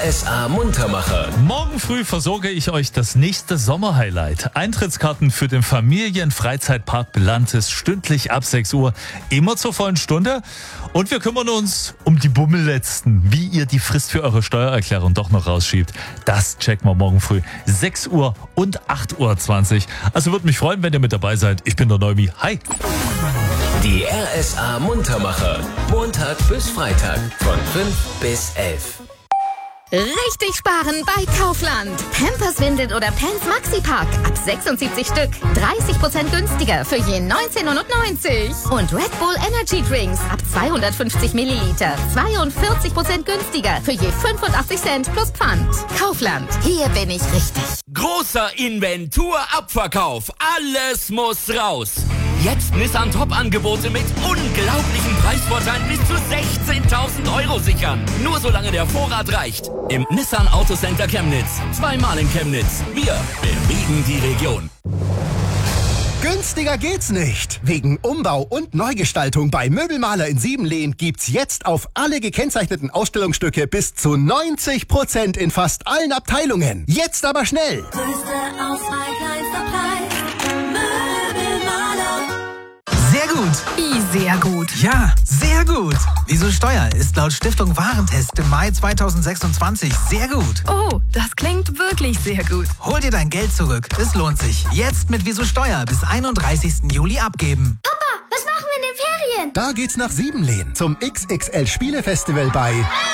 RSA Muntermacher. Morgen früh versorge ich euch das nächste Sommerhighlight. Eintrittskarten für den Familienfreizeitpark Belantis stündlich ab 6 Uhr, immer zur vollen Stunde. Und wir kümmern uns um die Bummelletzten, wie ihr die Frist für eure Steuererklärung doch noch rausschiebt. Das checken wir morgen früh, 6 Uhr und 8.20 Uhr. Also würde mich freuen, wenn ihr mit dabei seid. Ich bin der Neumi. Hi! Die RSA Muntermacher. Montag bis Freitag von 5 bis 11. Richtig sparen bei Kaufland. Pampers-Windeln oder Pants Maxi-Pack ab 76 Stück. 30% günstiger für je 19,90 €. Und Red Bull Energy Drinks ab 250 Milliliter. 42% günstiger für je 85 Cent plus Pfand. Kaufland. Hier bin ich richtig. Großer Inventur-Abverkauf. Alles muss raus. Jetzt Nissan Top-Angebote mit unglaublichen Preisvorteilen bis zu 16.000 € sichern. Nur solange der Vorrat reicht. Im Nissan Autocenter Chemnitz. Zweimal in Chemnitz. Wir bewegen die Region. Günstiger geht's nicht. Wegen Umbau und Neugestaltung bei Möbelmaler in Siebenlehn gibt's jetzt auf alle gekennzeichneten Ausstellungsstücke bis zu 90% in fast allen Abteilungen. Jetzt aber schnell! Größte Auswahl, kleinster Preis. Möbelmaler. Sehr gut. Sehr gut. Ja, sehr gut. Wieso Steuer ist laut Stiftung Warentest im Mai 2026 sehr gut. Oh, das klingt wirklich sehr gut. Hol dir dein Geld zurück. Es lohnt sich. Jetzt mit Wieso Steuer bis 31. Juli abgeben. Papa, was machen wir in den Ferien? Da geht's nach Siebenlehn zum XXL Spielefestival bei...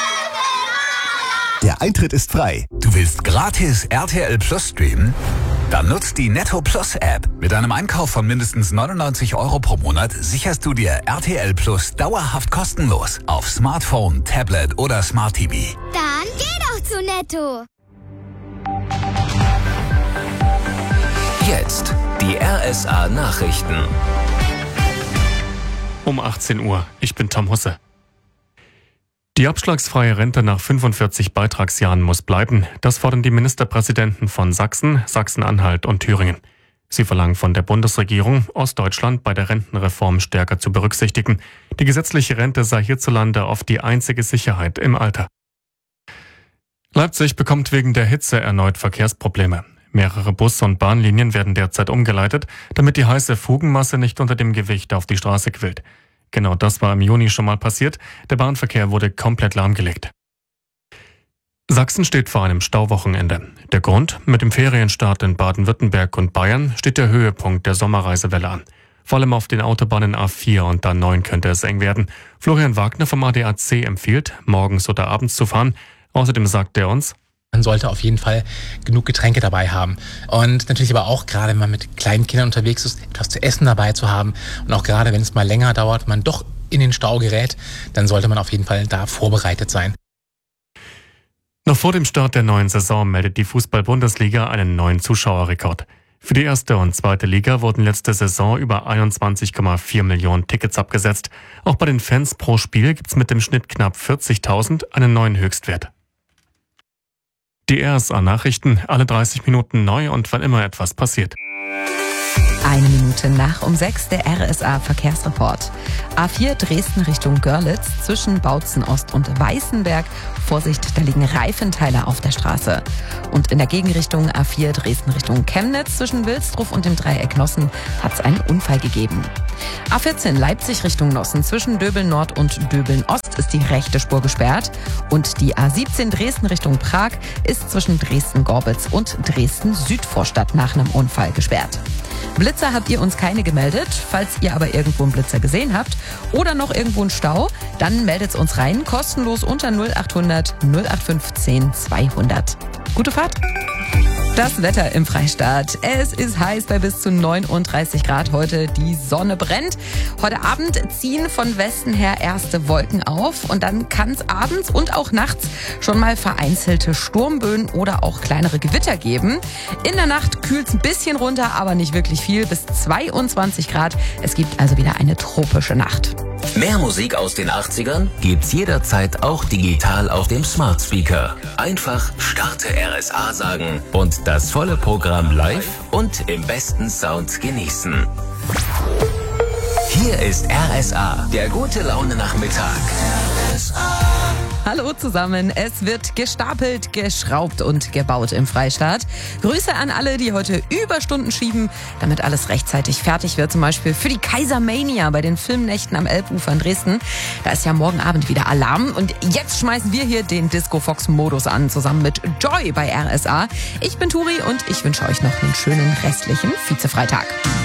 Der Eintritt ist frei. Du willst gratis RTL Plus streamen? Dann nutzt die Netto Plus App. Mit einem Einkauf von mindestens 99 € pro Monat sicherst du dir RTL Plus dauerhaft kostenlos auf Smartphone, Tablet oder Smart TV. Dann geh doch zu Netto. Jetzt die RSA Nachrichten. Um 18 Uhr. Ich bin Tom Husse. Die abschlagsfreie Rente nach 45 Beitragsjahren muss bleiben. Das fordern die Ministerpräsidenten von Sachsen, Sachsen-Anhalt und Thüringen. Sie verlangen von der Bundesregierung, Ostdeutschland bei der Rentenreform stärker zu berücksichtigen. Die gesetzliche Rente sei hierzulande oft die einzige Sicherheit im Alter. Leipzig bekommt wegen der Hitze erneut Verkehrsprobleme. Mehrere Bus- und Bahnlinien werden derzeit umgeleitet, damit die heiße Fugenmasse nicht unter dem Gewicht auf die Straße quillt. Genau das war im Juni schon mal passiert. Der Bahnverkehr wurde komplett lahmgelegt. Sachsen steht vor einem Stauwochenende. Der Grund? Mit dem Ferienstart in Baden-Württemberg und Bayern steht der Höhepunkt der Sommerreisewelle an. Vor allem auf den Autobahnen A4 und A9 könnte es eng werden. Florian Wagner vom ADAC empfiehlt, morgens oder abends zu fahren. Außerdem sagt er uns: Man sollte auf jeden Fall genug Getränke dabei haben. Und natürlich aber auch, gerade wenn man mit kleinen Kindern unterwegs ist, etwas zu essen dabei zu haben. Und auch gerade, wenn es mal länger dauert, man doch in den Stau gerät, dann sollte man auf jeden Fall da vorbereitet sein. Noch vor dem Start der neuen Saison meldet die Fußball-Bundesliga einen neuen Zuschauerrekord. Für die erste und zweite Liga wurden letzte Saison über 21,4 Millionen Tickets abgesetzt. Auch bei den Fans pro Spiel gibt's mit dem Schnitt knapp 40.000 einen neuen Höchstwert. Die RSA-Nachrichten, alle 30 Minuten neu und wann immer etwas passiert. 1 Minute nach um 6 der RSA-Verkehrsreport. A4 Dresden Richtung Görlitz zwischen Bautzen Ost und Weißenberg. Vorsicht, da liegen Reifenteile auf der Straße. Und in der Gegenrichtung A4 Dresden Richtung Chemnitz zwischen Wilsdruf und dem Dreieck Nossen hat es einen Unfall gegeben. A14 Leipzig Richtung Nossen zwischen Döbeln Nord und Döbeln Ost ist die rechte Spur gesperrt. Und die A17 Dresden Richtung Prag ist zwischen Dresden-Gorbitz und Dresden-Südvorstadt nach einem Unfall gesperrt. Blitzer habt ihr uns keine gemeldet. Falls ihr aber irgendwo einen Blitzer gesehen habt oder noch irgendwo einen Stau, dann meldet es uns rein, kostenlos unter 0800 0815 200. Gute Fahrt! Das Wetter im Freistaat. Es ist heiß bei bis zu 39 Grad heute. Die Sonne brennt. Heute Abend ziehen von Westen her erste Wolken auf. Und dann kann es abends und auch nachts schon mal vereinzelte Sturmböen oder auch kleinere Gewitter geben. In der Nacht kühlt es ein bisschen runter, aber nicht wirklich viel. Bis 22 Grad. Es gibt also wieder eine tropische Nacht. Mehr Musik aus den 80ern gibt's jederzeit auch digital auf dem Smart Speaker. Einfach Starte RSA sagen und das volle Programm live und im besten Sound genießen. Hier ist RSA, der gute Laune Nachmittag. RSA. Hallo zusammen. Es wird gestapelt, geschraubt und gebaut im Freistaat. Grüße an alle, die heute Überstunden schieben, damit alles rechtzeitig fertig wird. Zum Beispiel für die Kaisermania bei den Filmnächten am Elbufer in Dresden. Da ist ja morgen Abend wieder Alarm. Und jetzt schmeißen wir hier den Disco-Fox-Modus an, zusammen mit Joy bei RSA. Ich bin Turi und ich wünsche euch noch einen schönen restlichen Vize-Freitag.